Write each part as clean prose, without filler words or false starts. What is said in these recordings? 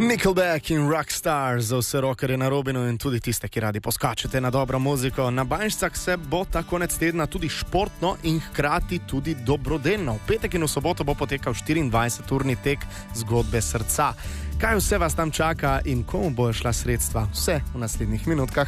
Nickelback in Rockstar za vse rockerje na Robinu in tudi tiste, ki radi poskačete na dobro muziko. Na Banjšcah se bo ta konec tedna tudi športno in hkrati tudi dobrodelno. V petek in v soboto bo potekal 24-urni tek zgodbe srca. Kaj vse vas tam čaka in komu bojo šla sredstva? Vse v naslednjih minutkah.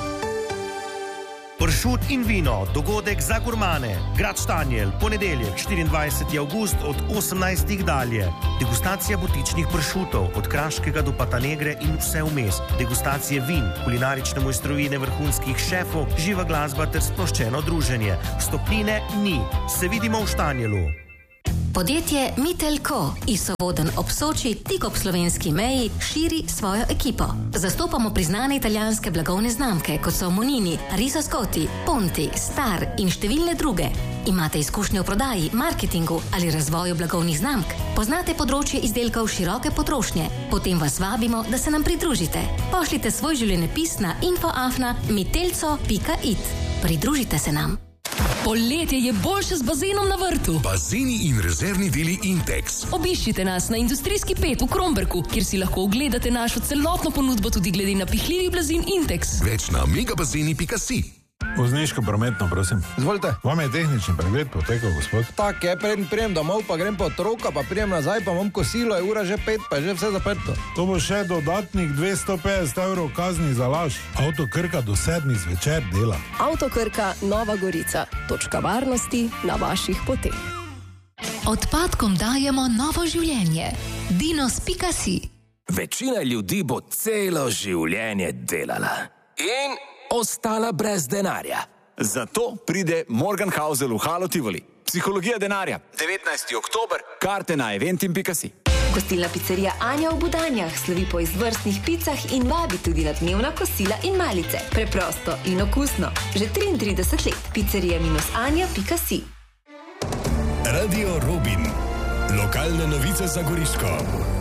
Pršut in vino, dogodek za gurmane. Grad Štanjel, ponedeljek, 24. avgust od 18. dalje. Degustacija butičnih pršutov, od kraškega do Patanegre in vse vmes. Degustacije vin, kulinarične mojstrovine vrhunskih šefov, živa glasba ter sploščeno druženje. Vstopnine ni. Se vidimo v Štanjelu. Podjetje Mitelko iz Sovodenj ob Soči, tik ob slovenski meji, širi svojo ekipo. Zastopamo priznane italijanske blagovne znamke, kot so Monini, Riso Scotti, Ponti, Star in številne druge. Imate izkušnje v prodaji, marketingu ali razvoju blagovnih znamk? Poznate področje izdelkov široke potrošnje? Potem vas vabimo, da se nam pridružite. Pošljite svoj življenjepis na info@mitelco.it. Pridružite se nam. Poletje je boljše z bazenom na vrtu. Bazeni in rezervni deli Intex. Obiščite nas na Industrijski 5 v Kromberku, kjer si lahko ogledate našo celotno ponudbo tudi glede na pihljivi blazin Intex. Več na megabazeni.si. Vozniško prometno, prosim. Izvolite. Vam je tehnični pregled potekal, gospod? Tak je, prijem domov, pa grem po otroka, pa prijem nazaj, pa imam kosilo, je ura že 5, pa je že vse zaprto. To bo še dodatnih 250 evrov kazni za laž. Avto Krka do 7 zvečer dela. Avto Krka Nova Gorica. Točka varnosti na vaših poteh. Odpadkom dajemo novo življenje. Dinos.si. Večina ljudi bo celo življenje delala in ostala brez denarja. Zato pride Morgenhausel v Halo Tivoli. Psihologija denarja. 19. oktober. Karte na eventim.si. Gostilna pizzerija Anja v Budanjah slovi po izvrstnih picah in vabi tudi na dnevna kosila in malice. Preprosto in okusno. Že 33 let. Pizzerija-anja.si. Radio Robin. Lokalne novice za Goriško.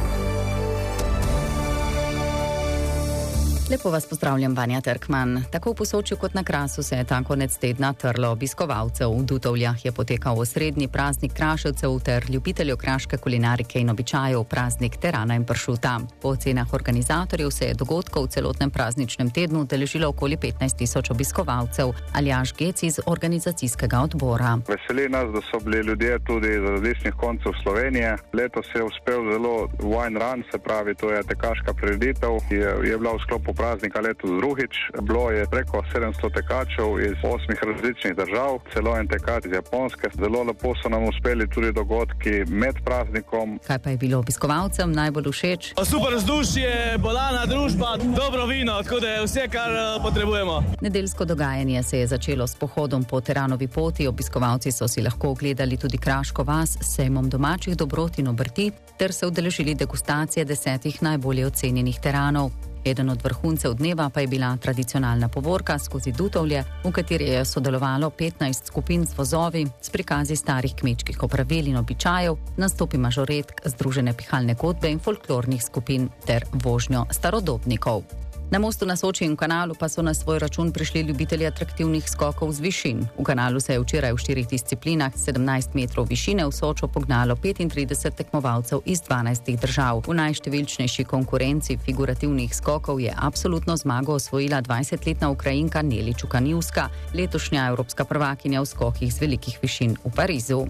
Lepo vas pozdravljam, Vanja Trkman. Tako v Posočju kot na Krasu se je ta konec tedna trlo obiskovalcev. V Dutovljah je potekal osrednji praznik kraševcev ter ljubiteljev kraške kulinarike in običajev, praznik terana in pršuta. Po ocenah organizatorjev se je dogodkov v celotnem prazničnem tednu udeležilo okoli 15.000 obiskovalcev. Aljaž Gec iz organizacijskega odbora. Veseli nas, da so bili ljudje tudi iz različnih koncev Slovenije. Letos je uspel zelo wine run, se pravi, to je tekaška prireditev, je bila v sklopu praznika letos drugič. Bilo je preko 700 tekačev iz 8 različnih držav, celo en tekač iz Japonske. Zelo lepo so nam uspeli tudi dogodki med praznikom. Kaj pa je bilo obiskovalcem najbolj všeč? Super vzdušje, bolana družba, dobro vino, tako da je vse, kar potrebujemo. Nedeljsko dogajanje se je začelo s pohodom po teranovi poti. Obiskovalci so si lahko ogledali tudi Kraško vas s sejmom domačih dobrot in obrti ter se udeležili degustacije 10 najbolje ocenjenih teranov. Eden od vrhuncev dneva pa je bila tradicionalna povorka skozi Dutovlje, v kateri je sodelovalo 15 skupin z vozovi, s prikazi starih kmečkih opravil in običajev, nastopi mažoretk, združene pihalne godbe in folklornih skupin ter vožnjo starodobnikov. Na mostu na Soči in v Kanalu pa so na svoj račun prišli ljubitelji atraktivnih skokov z višin. V Kanalu se je včeraj v 4 disciplinah 17 metrov višine v Sočo pognalo 35 tekmovalcev iz 12 držav. V najštevilčnejši konkurenci figurativnih skokov je absolutno zmago osvojila 20-letna Ukrajinka Neli Čukanivska, letošnja evropska prvakinja v skokih z velikih višin v Parizu.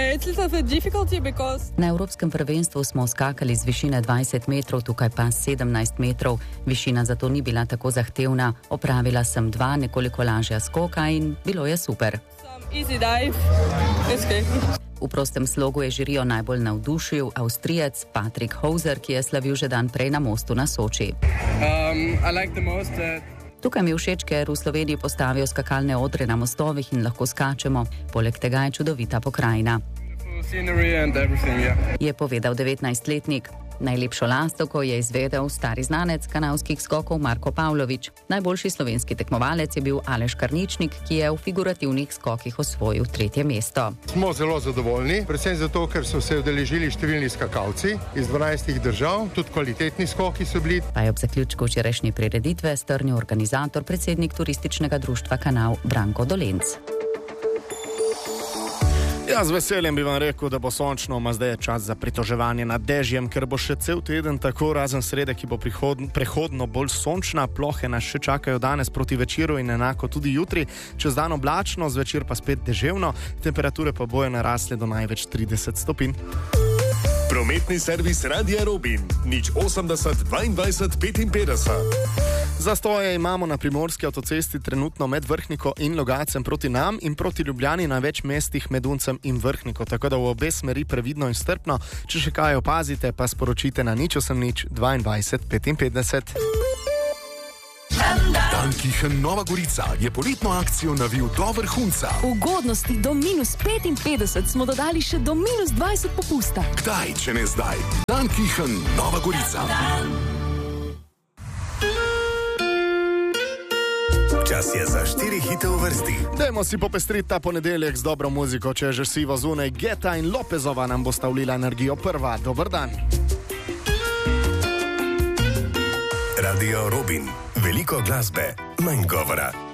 Na evropskem prvenstvu smo skakali z višine 20 metrov, tukaj pa 17 metrov. Višina zato ni bila tako zahtevna. Opravila sem 2 nekoliko lažja skoka in bilo je super. V prostem slogu je žirijo najbolj navdušil Avstrijec Patrick Hauser, ki je slavil že dan prej na mostu na Soči. Tukaj mi je všeč, ker v Sloveniji postavijo skakalne odre na mostovih in lahko skačemo. Poleg tega je čudovita pokrajina, je povedal 19-letnik. Najlepšo lastovko je izvedel stari znanec kanalskih skokov Marko Pavlović. Najboljši slovenski tekmovalec je bil Aleš Karničnik, ki je v figurativnih skokih osvojil 3. mesto. Smo zelo zadovoljni, predvsem zato, ker so se udeležili številni skakalci iz 12 držav, tudi kvalitetni skoki so bili. Pa je ob zaključku včerajšnje prireditve strnil organizator, predsednik turističnega društva Kanal Branko Dolenc. Ja, z veseljem bi vam rekel, da bo sončno, a zdaj je čas za pritoževanje nad dežjem, ker bo še cel teden tako, razen srede, ki bo prehodno bolj sončna. Plohe nas še čakajo danes proti večeru in enako tudi jutri. Čez dan oblačno, zvečer pa spet deževno, temperature pa bojo narasle do največ 30 stopinj. Prometni servis Radia Robin, 080 22 55. Zastoje imamo na primorski avtocesti trenutno med Vrhniko in Logacem proti nam in proti Ljubljani na več mestih med Uncem in Vrhniko, tako da v obe smeri previdno in strpno. Če še kaj opazite, pa sporočite na 080 22 55. Dankichen Nova Gorica je poletno akcijo navil do vrhunca. Ugodnosti do -55 smo dodali še do -20 popusta. Kdaj, če ne zdaj? Dankichen Nova Gorica. Čas je za 4 hite v vrsti. Dajmo si popestriti ta ponedeljek z dobro muziko, če že sivo zunaj. Geta in Lopezova nam bosta vlila energijo prva. Dober dan. Radio Robin. Veliko glasbe, manj govora.